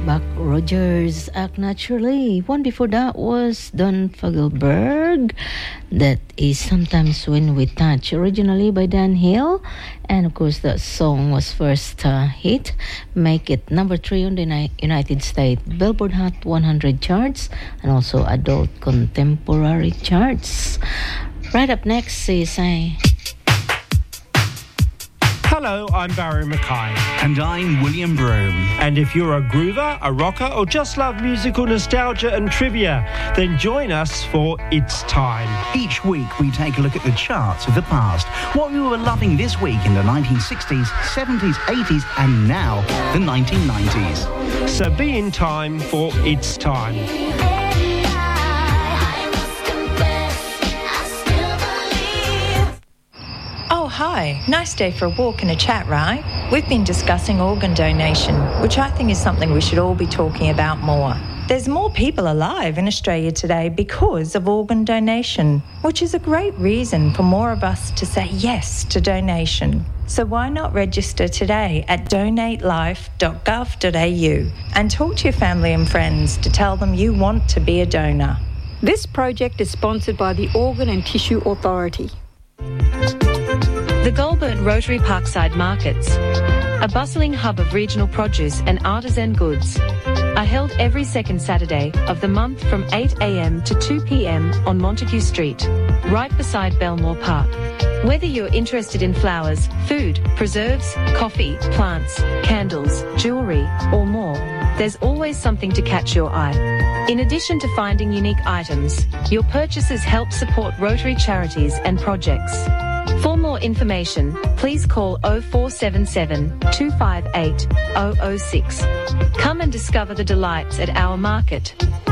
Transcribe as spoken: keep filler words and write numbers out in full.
Buck Rogers, Act Naturally. One before that was Don Fogelberg. That is Sometimes When We Touch, originally by Dan Hill. And of course, that song was first uh, hit, make it number three on the United States Billboard Hot one hundred charts and also Adult Contemporary charts. Right up next is I. Hello, I'm Barry Mackay. And I'm William Broome. And if you're a groover, a rocker, or just love musical nostalgia and trivia, then join us for It's Time. Each week we take a look at the charts of the past, what we were loving this week in the nineteen sixties, seventies, eighties, and now the nineteen nineties. So be in time for It's Time. Oh, hi. Nice day for a walk and a chat, right? We've been discussing organ donation, which I think is something we should all be talking about more. There's more people alive in Australia today because of organ donation, which is a great reason for more of us to say yes to donation. So why not register today at donate life dot gov dot a u and talk to your family and friends to tell them you want to be a donor. This project is sponsored by the Organ and Tissue Authority. The Goulburn Rotary Parkside Markets, a bustling hub of regional produce and artisan goods, are held every second Saturday of the month from eight a m to two p m on Montague Street, right beside Belmore Park. Whether you're interested in flowers, food, preserves, coffee, plants, candles, jewellery, or more, there's always something to catch your eye. In addition to finding unique items, your purchases help support Rotary charities and projects. For more information, please call oh four seven seven, two five eight, oh oh six. Come and discover the delights at our market.